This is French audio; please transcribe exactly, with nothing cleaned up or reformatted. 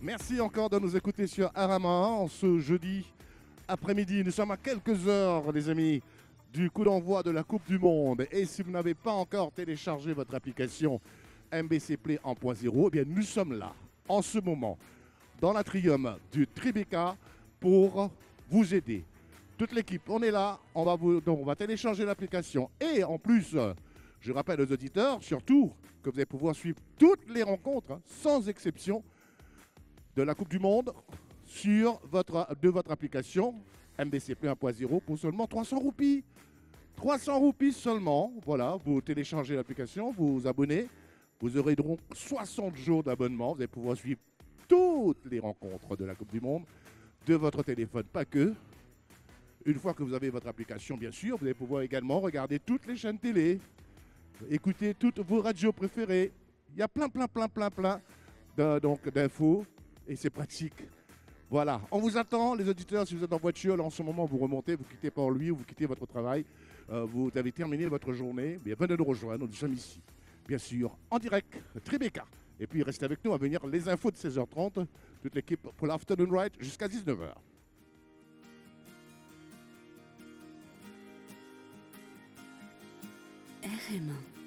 Merci encore de nous écouter sur Arama en ce jeudi après-midi. Nous sommes à quelques heures, les amis, du coup d'envoi de la Coupe du Monde. Et si vous n'avez pas encore téléchargé votre application M B C Play en point zéro, eh bien nous sommes là, en ce moment, dans l'atrium du Tribeca pour vous aider. Toute l'équipe, on est là, on va, vous, donc on va télécharger l'application. Et en plus, je rappelle aux auditeurs, surtout, que vous allez pouvoir suivre toutes les rencontres, hein, sans exception, de la Coupe du Monde sur votre, de votre application M B C Play un point zéro pour seulement trois cents roupies. trois cents roupies seulement. Voilà, vous téléchargez l'application, vous vous abonnez. Vous aurez donc soixante jours d'abonnement. Vous allez pouvoir suivre toutes les rencontres de la Coupe du Monde de votre téléphone, pas que. Une fois que vous avez votre application, bien sûr, vous allez pouvoir également regarder toutes les chaînes télé, écouter toutes vos radios préférées. Il y a plein, plein, plein, plein, plein de, donc, d'infos et c'est pratique. Voilà, on vous attend, les auditeurs, si vous êtes en voiture, là, en ce moment, vous remontez, vous quittez Port-Louis ou vous quittez votre travail, euh, vous avez terminé votre journée, bien, venez nous rejoindre, nous sommes ici, bien sûr, en direct, Tribeca. Et puis, restez avec nous à venir les infos de seize heures trente, toute l'équipe pour l'Afternoon Ride jusqu'à dix-neuf heures. R M un